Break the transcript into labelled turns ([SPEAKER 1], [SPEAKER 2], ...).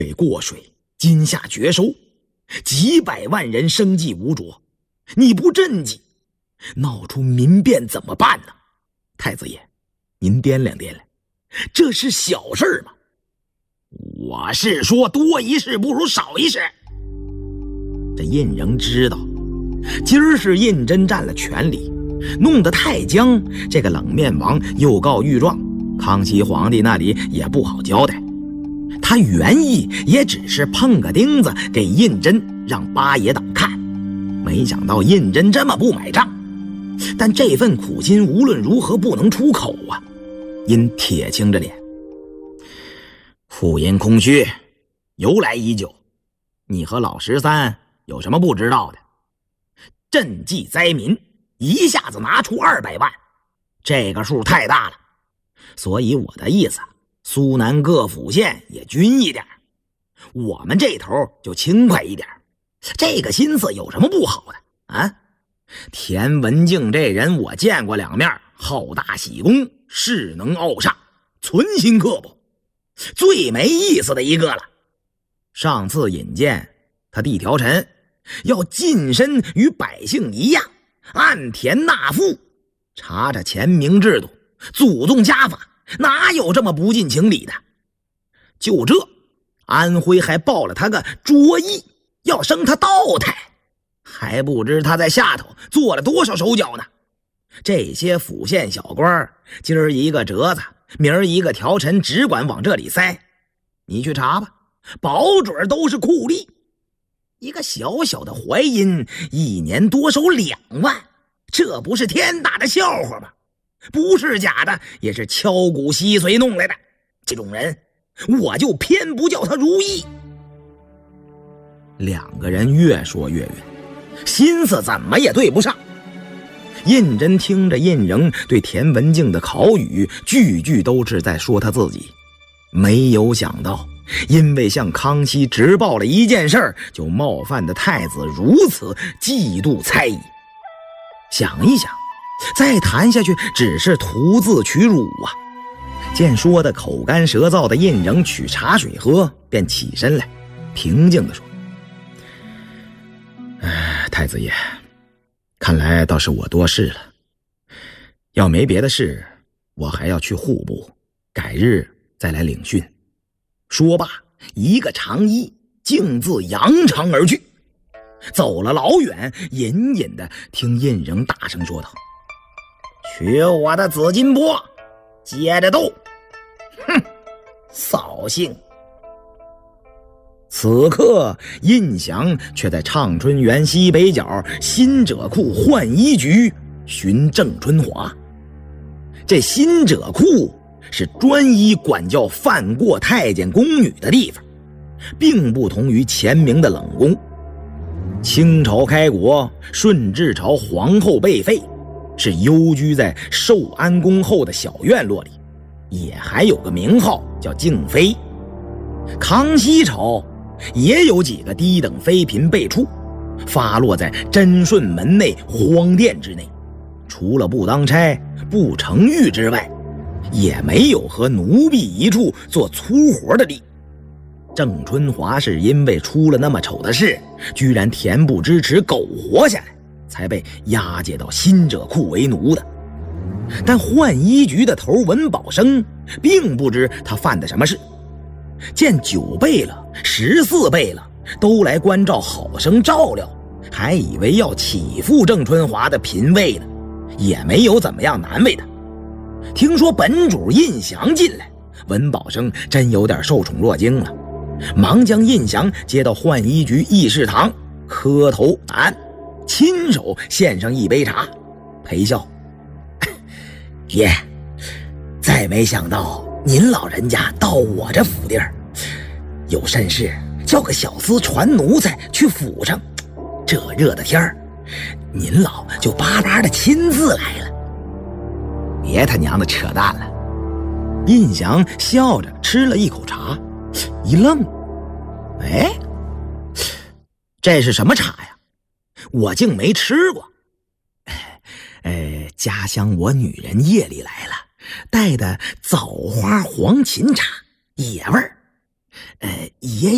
[SPEAKER 1] 过水，今夏绝收，几百万人生计无着，你不赈济，闹出民变怎么办呢？太子爷，您掂量掂量，这是小事吗？
[SPEAKER 2] 我是说多一事不如少一事。
[SPEAKER 1] 这胤禛知道今儿是胤禛占了权力，弄得太姜这个冷面王又告御状，康熙皇帝那里也不好交代。他原意也只是碰个钉子给胤禛让八爷党看，没想到胤禛这么不买账。但这份苦心无论如何不能出口啊，因铁青着脸，
[SPEAKER 2] 腹阴空虚，由来已久，你和老13有什么不知道的？赈济灾民，一下子拿出200万，这个数太大了，所以我的意思，苏南各府县也均一点，我们这头就轻快一点。这个心思有什么不好的啊？田文镜这人我见过2面，好大喜功，势能傲上，存心刻薄，最没意思的一个了。上次引荐他弟条陈要近身与百姓一样，按田纳赋，查查前明制度，祖宗家法，哪有这么不近情理的？就这，安徽还报了他个卓义，要升他道台，还不知他在下头做了多少手脚呢。这些府县小官，今儿一个折子，明儿一个条陈，只管往这里塞，你去查吧，保准都是酷吏。一个小小的淮阴，1年多收2万，这不是天大的笑话吗？不是假的，也是敲骨吸髓弄来的。这种人，我就偏不叫他如意。2个人越说越远，心思怎么也对不上。胤禛听着胤禛对田文镜的考语，句句都是在说他自己，没有想到因为向康熙直报了一件事，就冒犯的太子如此嫉妒猜疑。想一想，再谈下去只是徒自取辱啊。见说的口干舌燥的胤禛取茶水喝，便起身来，平静地说：太子爷，看来倒是我多事了，要没别的事，我还要去户部，改日再来领训。说罢，一个长揖，径自扬长而去。走了老远，隐隐的听胤禛大声说道：取我的紫金钵，接着斗！哼，扫兴。此刻胤祥却在畅春园西北角新者库浣衣局寻郑春华。这新者库是专一管教犯过太监宫女的地方，并不同于前明的冷宫。清朝开国，顺治朝皇后被废，是幽居在寿安宫后的小院落里，也还有个名号叫静妃。康熙朝也有几个低等妃嫔被处，发落在贞顺门内荒殿之内，除了不当差不成狱之外，也没有和奴婢一处做粗活的力。郑春华是因为出了那么丑的事，居然恬不知耻苟活下来，才被押解到新者库为奴的。但浣衣局的头文保生并不知他犯的什么事，见9辈了14辈了都来关照好生照料，还以为要起复郑春华的嫔位呢，也没有怎么样难为他。听说本主胤祥进来，文保生真有点受宠若惊了，忙将胤祥接到浣衣局议事堂，磕头安，亲手献上一杯茶，陪笑：爷，再没想到您老人家到我这府地儿，有甚事叫个小厮传奴才去府上，这热的天儿，您老就巴巴的亲自来了。别他娘的扯淡了！胤祥笑着吃了一口茶，一愣：哎，这是什么茶呀？我竟没吃过。家乡我女人夜里来了，带的枣花黄芩茶，野味儿。爷